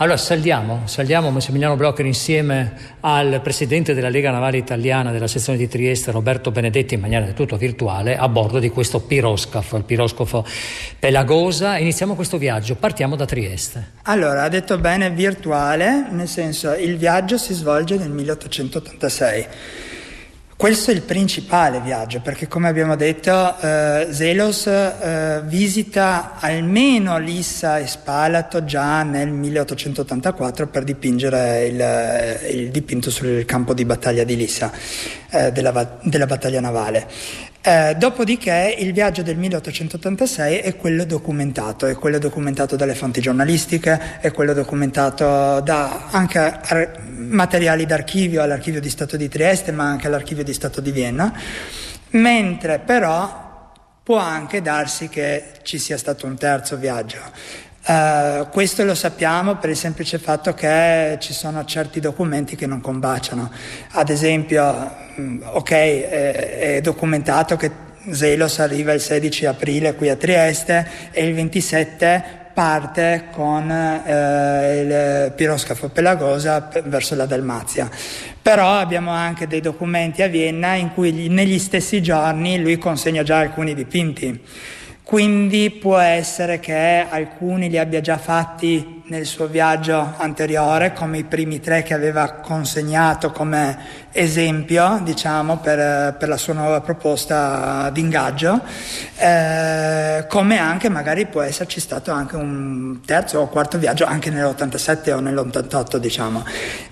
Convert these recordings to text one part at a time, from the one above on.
Allora saldiamo Massimiliano Brocker insieme al presidente della Lega Navale Italiana della sezione di Trieste, Roberto Benedetti, in maniera del tutto virtuale, a bordo di questo piroscafo, il piroscafo Pelagosa. Iniziamo questo viaggio, partiamo da Trieste. Allora, ha detto bene virtuale, nel senso il viaggio si svolge nel 1886. Questo è il principale viaggio, perché come abbiamo detto Zelos visita almeno Lissa e Spalato già nel 1884 per dipingere il dipinto sul campo di battaglia di Lissa, della battaglia navale. Dopodiché il viaggio del 1886 è quello documentato dalle fonti giornalistiche, è quello documentato da anche materiali d'archivio all'Archivio di Stato di Trieste, ma anche all'Archivio di Stato di Vienna, mentre però può anche darsi che ci sia stato un terzo viaggio. Questo lo sappiamo per il semplice fatto che ci sono certi documenti che non combaciano. Ad esempio, è documentato che Zelos arriva il 16 aprile qui a Trieste e il 27 parte con il piroscafo Pelagosa verso la Dalmazia. Però abbiamo anche dei documenti a Vienna in cui negli stessi giorni lui consegna già alcuni dipinti. Quindi può essere che alcuni li abbia già fatti nel suo viaggio anteriore, come i primi 3 che aveva consegnato come esempio, diciamo, per la sua nuova proposta di ingaggio, come anche magari può esserci stato anche un terzo o quarto viaggio anche nell'87 o nell'88, diciamo.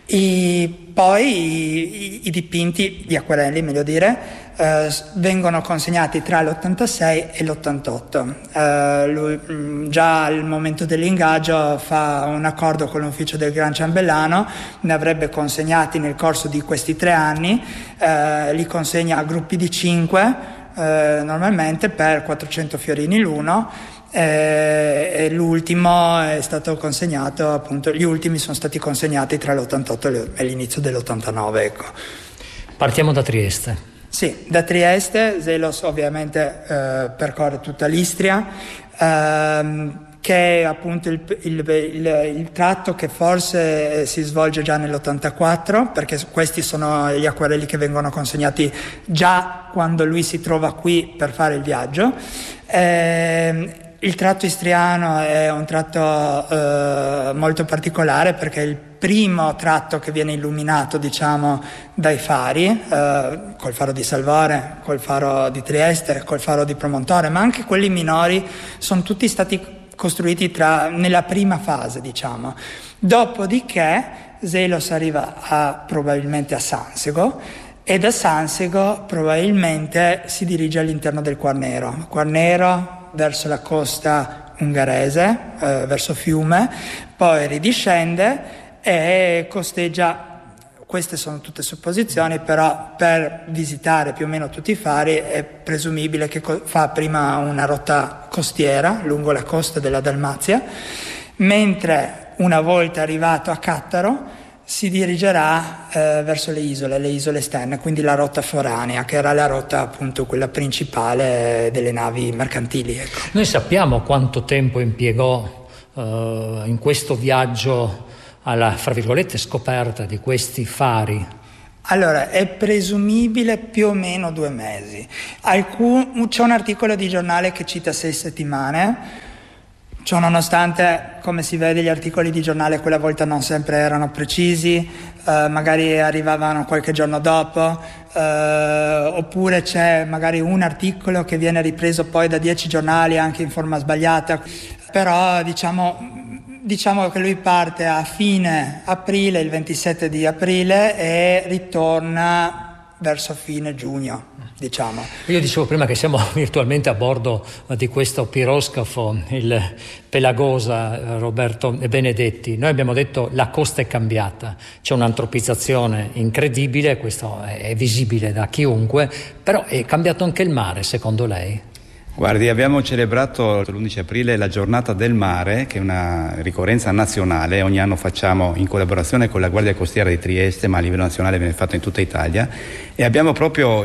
Poi i dipinti, gli acquerelli meglio dire, vengono consegnati tra l'86 e l'88. Lui già al momento dell'ingaggio fa un accordo con l'ufficio del Gran Ciambellano, ne avrebbe consegnati nel corso di questi 3 anni, li consegna a gruppi di 5 normalmente per 400 fiorini l'uno. E l'ultimo è stato consegnato, appunto, gli ultimi sono stati consegnati tra l'88 e l'inizio dell'89, ecco. Partiamo da Trieste. Sì, da Trieste Zelos ovviamente percorre tutta l'Istria, che è appunto il tratto che forse si svolge già nell'84, perché questi sono gli acquerelli che vengono consegnati già quando lui si trova qui per fare il viaggio. Il tratto istriano è un tratto molto particolare perché è il primo tratto che viene illuminato, diciamo, dai fari, col faro di Salvore, col faro di Trieste, col faro di Promontore, ma anche quelli minori sono tutti stati costruiti nella prima fase, diciamo. Dopodiché Zelos arriva probabilmente a Sansego, e da Sansego probabilmente si dirige all'interno del Quarnero verso la costa ungherese, verso Fiume, poi ridiscende e costeggia. Queste sono tutte supposizioni, però per visitare più o meno tutti i fari è presumibile che fa prima una rotta costiera lungo la costa della Dalmazia, mentre una volta arrivato a Cattaro si dirigerà verso le isole esterne, quindi la rotta foranea, che era la rotta appunto quella principale delle navi mercantili, ecco. Noi sappiamo quanto tempo impiegò in questo viaggio alla, fra virgolette, scoperta di questi fari. Allora, è presumibile più o meno 2 mesi. C'è un articolo di giornale che cita 6 settimane. Ciò nonostante, come si vede, gli articoli di giornale quella volta non sempre erano precisi, magari arrivavano qualche giorno dopo, oppure c'è magari un articolo che viene ripreso poi da 10 giornali anche in forma sbagliata. Però diciamo che lui parte a fine aprile, il 27 di aprile, e ritorna verso fine giugno, diciamo. Io dicevo prima che siamo virtualmente a bordo di questo piroscafo, il Pelagosa, Roberto Benedetti. Noi abbiamo detto la costa è cambiata, c'è un'antropizzazione incredibile, questo è visibile da chiunque, però è cambiato anche il mare, secondo lei? Guardi, abbiamo celebrato l'11 aprile la giornata del mare, che è una ricorrenza nazionale, ogni anno facciamo in collaborazione con la Guardia Costiera di Trieste, ma a livello nazionale viene fatto in tutta Italia, e abbiamo proprio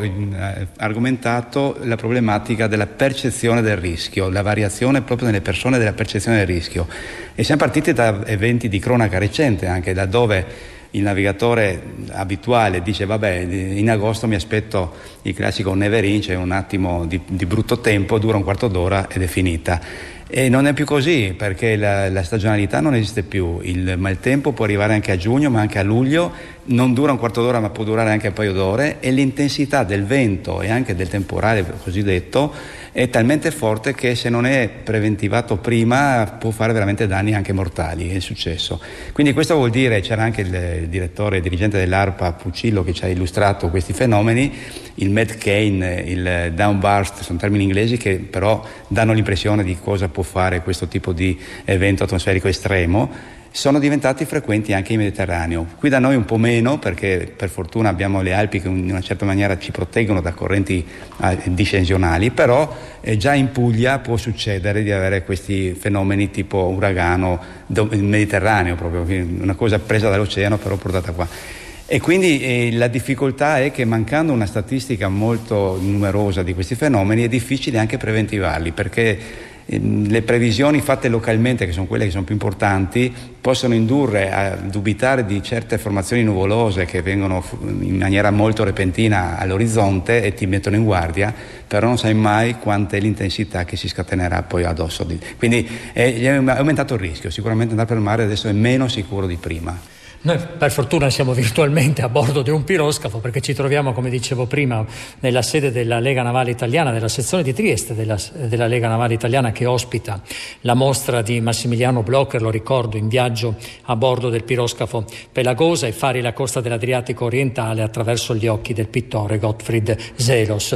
argomentato la problematica della percezione del rischio, la variazione proprio nelle persone della percezione del rischio. E siamo partiti da eventi di cronaca recente, anche da dove il navigatore abituale dice vabbè, in agosto mi aspetto il classico neverin, cioè un attimo di brutto tempo, dura un quarto d'ora ed è finita. E non è più così, perché la stagionalità non esiste più. Il maltempo può arrivare anche a giugno, ma anche a luglio, non dura un quarto d'ora ma può durare anche un paio d'ore, e l'intensità del vento e anche del temporale cosiddetto è talmente forte che se non è preventivato prima può fare veramente danni anche mortali. È successo. Quindi questo vuol dire, c'era anche il direttore e dirigente dell'ARPA Puccillo che ci ha illustrato questi fenomeni, il Mad Cane, il downburst, sono termini inglesi che però danno l'impressione di cosa può fare questo tipo di evento atmosferico estremo. Sono diventati frequenti anche in Mediterraneo. Qui da noi un po' meno, perché per fortuna abbiamo le Alpi che in una certa maniera ci proteggono da correnti discensionali, però già in Puglia può succedere di avere questi fenomeni tipo uragano, il Mediterraneo proprio, una cosa presa dall'oceano però portata qua. E quindi la difficoltà è che, mancando una statistica molto numerosa di questi fenomeni, è difficile anche preventivarli, perché le previsioni fatte localmente, che sono quelle che sono più importanti, possono indurre a dubitare di certe formazioni nuvolose che vengono in maniera molto repentina all'orizzonte e ti mettono in guardia, però non sai mai quanta è l'intensità che si scatenerà poi addosso. Quindi è aumentato il rischio, sicuramente andare per il mare adesso è meno sicuro di prima. Noi per fortuna siamo virtualmente a bordo di un piroscafo, perché ci troviamo, come dicevo prima, nella sede della Lega Navale Italiana, della sezione di Trieste della Lega Navale Italiana, che ospita la mostra di Massimiliano Blocher, lo ricordo, in viaggio a bordo del piroscafo Pelagosa e fari la costa dell'Adriatico orientale attraverso gli occhi del pittore Gottfried Seelos.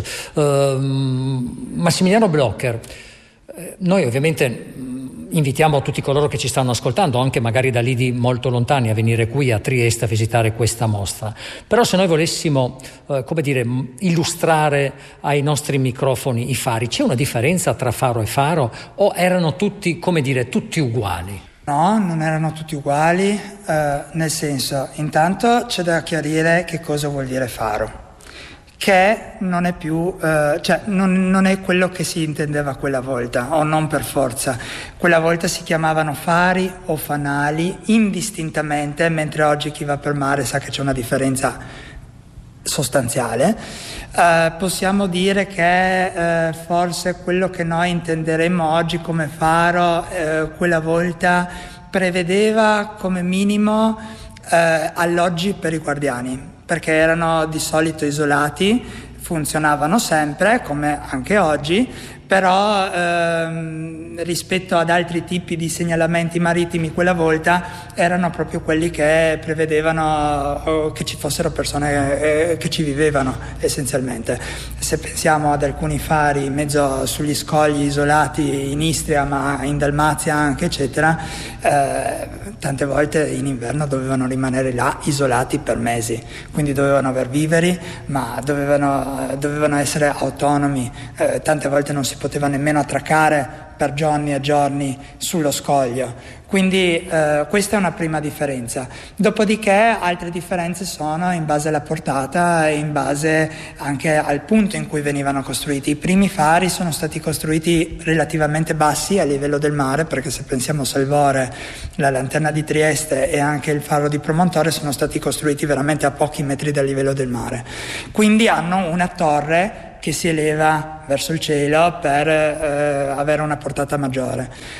Massimiliano Blocher, noi ovviamente invitiamo tutti coloro che ci stanno ascoltando, anche magari da lidi molto lontani, a venire qui a Trieste a visitare questa mostra. Però se noi volessimo, illustrare ai nostri microfoni i fari, c'è una differenza tra faro e faro o erano tutti, tutti uguali? No, non erano tutti uguali, nel senso, intanto c'è da chiarire che cosa vuol dire faro, che non è più, non è quello che si intendeva quella volta, o non per forza. Quella volta si chiamavano fari o fanali indistintamente, mentre oggi chi va per mare sa che c'è una differenza sostanziale. Possiamo dire che forse quello che noi intenderemmo oggi come faro, quella volta prevedeva come minimo alloggi per i guardiani, perché erano di solito isolati, funzionavano sempre come anche oggi, però rispetto ad altri tipi di segnalamenti marittimi quella volta erano proprio quelli che prevedevano che ci fossero persone che ci vivevano essenzialmente. Se pensiamo ad alcuni fari in mezzo sugli scogli isolati in Istria, ma in Dalmazia anche, eccetera, tante volte in inverno dovevano rimanere là isolati per mesi, quindi dovevano aver viveri, ma dovevano essere autonomi, tante volte non si poteva nemmeno attraccare per giorni e giorni sullo scoglio. Quindi questa è una prima differenza. Dopodiché altre differenze sono in base alla portata e in base anche al punto in cui venivano costruiti. I primi fari sono stati costruiti relativamente bassi a livello del mare, perché se pensiamo a Salvore, la lanterna di Trieste e anche il faro di Promontore sono stati costruiti veramente a pochi metri dal livello del mare. Quindi hanno una torre che si eleva verso il cielo per avere una portata maggiore.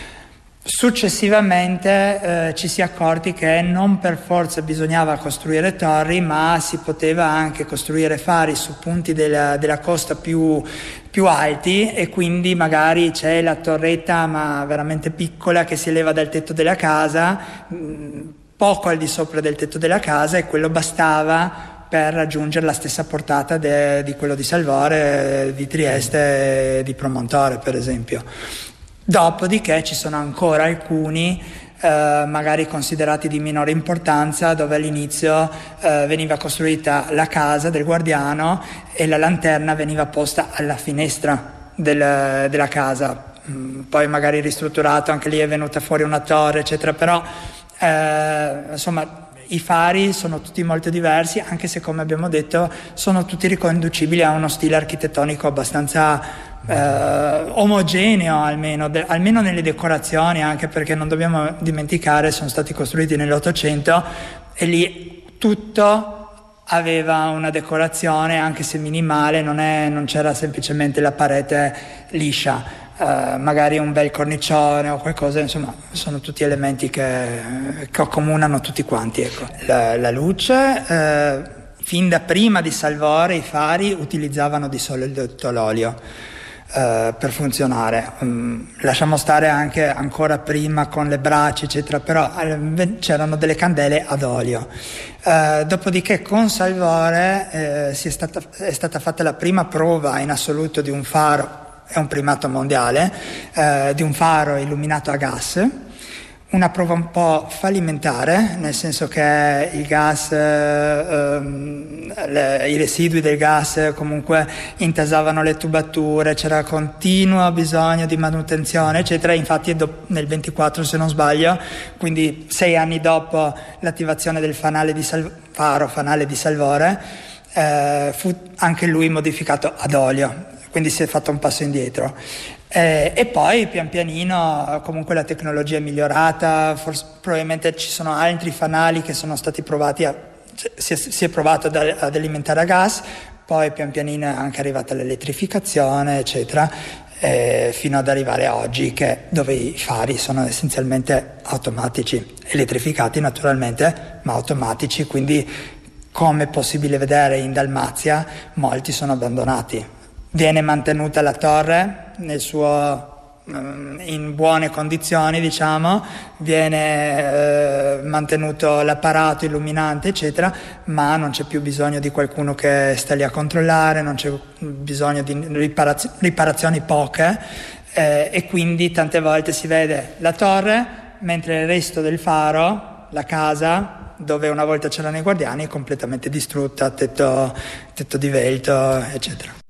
Successivamente ci si è accorti che non per forza bisognava costruire torri, ma si poteva anche costruire fari su punti della costa più alti, e quindi magari c'è la torretta, ma veramente piccola, che si eleva dal tetto della casa, poco al di sopra del tetto della casa, e quello bastava per raggiungere la stessa portata di quello di Salvore, di Trieste e di Promontore, per esempio. Dopodiché ci sono ancora alcuni magari considerati di minore importanza, dove all'inizio veniva costruita la casa del guardiano e la lanterna veniva posta alla finestra della casa. Poi magari ristrutturato, anche lì è venuta fuori una torre, eccetera, però insomma i fari sono tutti molto diversi, anche se, come abbiamo detto, sono tutti riconducibili a uno stile architettonico abbastanza omogeneo, almeno nelle decorazioni, anche perché non dobbiamo dimenticare, sono stati costruiti nell'800 e lì tutto aveva una decorazione, anche se minimale, non c'era semplicemente la parete liscia. Magari un bel cornicione o qualcosa, insomma sono tutti elementi che accomunano tutti quanti, ecco. La luce, fin da prima di Salvore i fari utilizzavano di solito l'olio per funzionare. Lasciamo stare anche ancora prima con le braci, eccetera, però c'erano delle candele ad olio. Dopodiché con Salvore è stata fatta la prima prova in assoluto di un faro, è un primato mondiale, di un faro illuminato a gas, una prova un po' fallimentare, nel senso che il gas, i residui del gas comunque intasavano le tubature, c'era continuo bisogno di manutenzione, eccetera. Infatti nel 24, se non sbaglio, quindi 6 anni dopo l'attivazione del fanale di Salvore, fu anche lui modificato ad olio. Quindi si è fatto un passo indietro e poi pian pianino comunque la tecnologia è migliorata, probabilmente ci sono altri fanali che sono stati provati, si è provato ad alimentare a gas, poi pian pianino è anche arrivata l'elettrificazione, eccetera, fino ad arrivare a oggi dove i fari sono essenzialmente automatici, elettrificati naturalmente, ma automatici, quindi come è possibile vedere in Dalmazia molti sono abbandonati. Viene mantenuta la torre in buone condizioni, diciamo, viene mantenuto l'apparato illuminante, eccetera, ma non c'è più bisogno di qualcuno che sta lì a controllare, non c'è bisogno di riparazioni poche, e quindi tante volte si vede la torre, mentre il resto del faro, la casa, dove una volta c'erano i guardiani, è completamente distrutta, tetto divelto, eccetera.